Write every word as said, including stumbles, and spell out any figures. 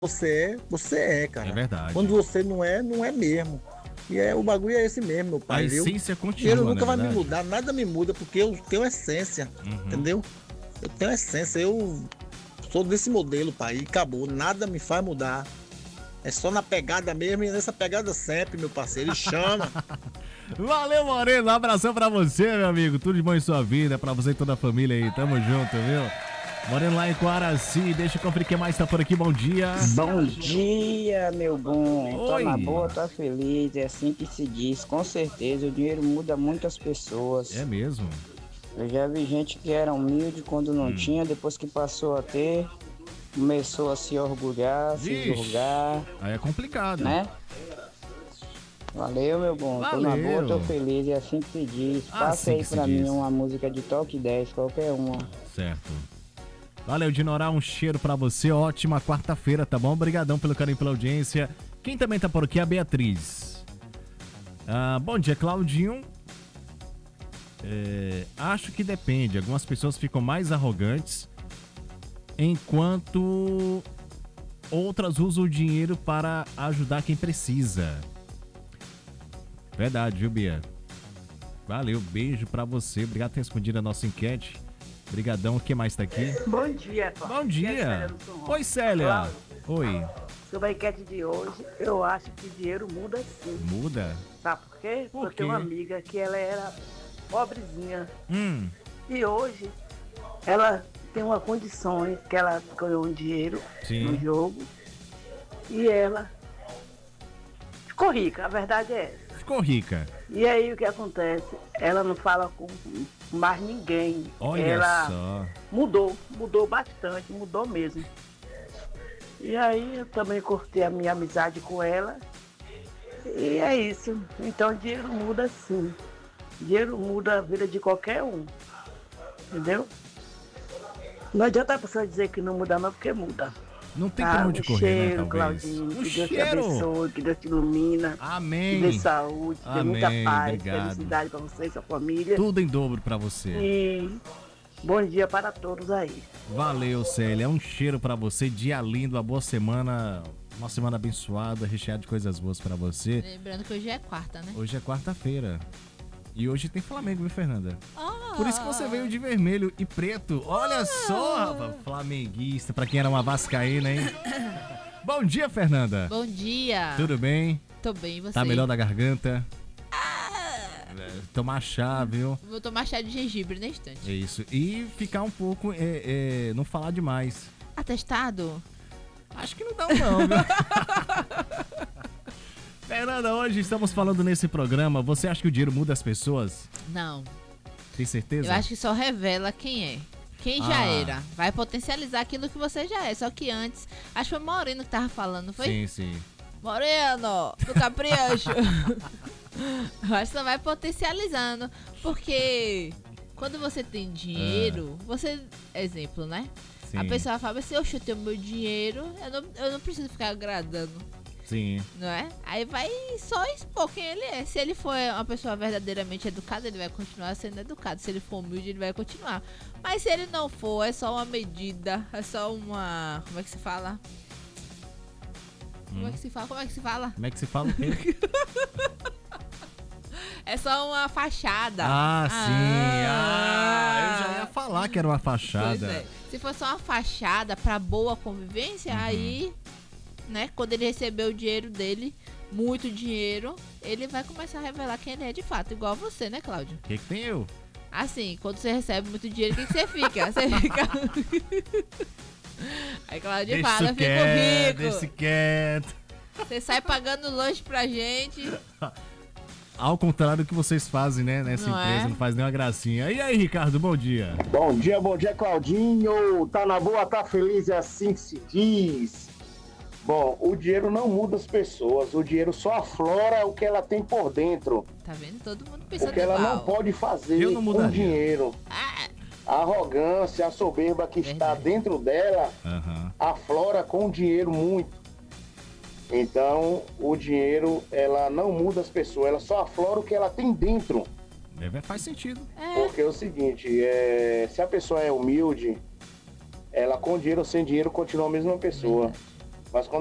você é, você é, cara. É verdade. Quando você não é, não é mesmo. E é, o bagulho é esse mesmo, meu pai, A viu? essência continua, Dinheiro nunca não é vai me verdade? mudar, nada me muda, porque eu tenho essência, Uhum. entendeu? Eu tenho essência, eu sou desse modelo, pai, e acabou, nada me faz mudar. É só na pegada mesmo, e nessa pegada sempre, meu parceiro, e chama. Valeu, Moreno. Um abração pra você, meu amigo. Tudo de bom em sua vida, pra você e toda a família aí. Tamo junto, viu? Moreno lá em Coaraci. Deixa eu conferir quem mais tá por aqui. Bom dia. Bom dia, meu bom. Tô Oi. na boa, tô feliz. É assim que se diz. Com certeza, o dinheiro muda muitas pessoas. É mesmo? Eu já vi gente que era humilde quando não Hum. tinha, depois que passou a ter, começou a se orgulhar, se Vixe. julgar, Aí é complicado. né? Valeu, meu bom. Tô na boa, tô Valeu. feliz. É assim que se diz. Assim Passa aí que se pra mim diz. uma música de toque dez, qualquer uma. Certo. Valeu, Dinorá, um cheiro pra você. Ótima quarta-feira, tá bom? Obrigadão pelo carinho e pela audiência. Quem também tá por aqui é a Beatriz. Ah, bom dia, Claudinho. É, acho que depende. Algumas pessoas ficam mais arrogantes, enquanto outras usam o dinheiro para ajudar quem precisa. Verdade, viu, Bia? Valeu, beijo pra você. Obrigado por ter respondido a nossa enquete. Obrigadão. Quem mais tá aqui? Bom dia, Cláudio. Bom dia. Oi, Célia. Oi. Sobre a enquete de hoje, eu acho que dinheiro muda sim. Muda? Sabe por quê? Por Porque eu tenho uma quê? amiga que ela era pobrezinha. Hum. E hoje ela tem uma condições que ela ganhou um dinheiro Sim. no jogo. E ela ficou rica, a verdade é essa. Ficou rica. E aí o que acontece? Ela não fala com mais ninguém. Olha ela só. mudou, mudou bastante, mudou mesmo. E aí eu também cortei a minha amizade com ela. E é isso. Então dinheiro muda sim. Dinheiro muda a vida de qualquer um. Entendeu? Não adianta a pessoa dizer que não muda não, porque muda. Não tem Ah, pra um onde correr, cheiro, né, talvez. Claudinho, Um que Deus te cheiro. abençoe, que Deus te ilumina, Amém. que dê saúde, que dê Amém, muita paz, obrigado. felicidade para você e sua família. Tudo em dobro pra você. E bom dia para todos aí. Valeu, Célia. Um cheiro pra você. Dia lindo, uma boa semana. Uma semana abençoada, recheada de coisas boas pra você. Lembrando que hoje é quarta, né? Hoje é quarta-feira. E hoje tem Flamengo, viu, Fernanda? Ah, Por isso que você veio de vermelho e preto. Olha só, rapaz. Flamenguista, pra quem era uma vascaína, hein? Bom dia, Fernanda. Bom dia. Tudo bem? Tô bem, e você? Tá melhor da garganta? Ah, É, tomar chá, viu? vou tomar chá de gengibre na instante. É isso. E ficar um pouco, é, é, não falar demais. Atestado? Acho que não dá não, viu? Fernanda, hoje estamos falando nesse programa. Você acha que o dinheiro muda as pessoas? Não. Tem certeza? Eu acho que só revela quem é. Quem já Ah. era. Vai potencializar aquilo que você já é. Só que antes, acho que foi Moreno que tava falando, não foi? Sim, sim. Moreno, do capricho. Eu acho que só vai potencializando. Porque quando você tem dinheiro, você... Exemplo, né? Sim. A pessoa fala assim, oxe, eu tenho meu dinheiro, eu não, eu não preciso ficar agradando, Sim. não é? Aí vai só expor quem ele é. Se ele for uma pessoa verdadeiramente educada, ele vai continuar sendo educado. Se ele for humilde, ele vai continuar. Mas se ele não for, é só uma medida, é só uma... Como é que se fala? Como é que se fala? Como é que se fala? Como é que se fala o quê? É só uma fachada. Ah, sim. Ah, eu já ia falar que era uma fachada. Pois é. Se for só uma fachada pra boa convivência, Uhum. aí, né, quando ele receber o dinheiro dele, muito dinheiro, ele vai começar a revelar quem ele é de fato. Igual você, né, Cláudio? O que, que tem eu? Assim, quando você recebe muito dinheiro, o que, que você fica? Você fica... Aí Cláudio Deixa fala, isso fico quieto, rico. deixa isso quieto. Você sai pagando lanche pra gente. Ao contrário do que vocês fazem, né? Nessa Não empresa, é? não faz nenhuma gracinha. E aí, Ricardo, bom dia. Bom dia, bom dia, Claudinho. Tá na boa, tá feliz, é assim que se diz. Bom, o dinheiro não muda as pessoas, o dinheiro só aflora o que ela tem por dentro. Tá vendo? Todo mundo pensando O que ela igual. não pode fazer Eu não com mudaria. o dinheiro. Ah, A arrogância, a soberba que está Verdade. dentro dela Aham. aflora com o dinheiro muito. Então, o dinheiro, ela não muda as pessoas, ela só aflora o que ela tem dentro. É, faz sentido. é. Porque é o seguinte, é, se a pessoa é humilde, ela com dinheiro ou sem dinheiro continua a mesma pessoa. Verdade. Mas quando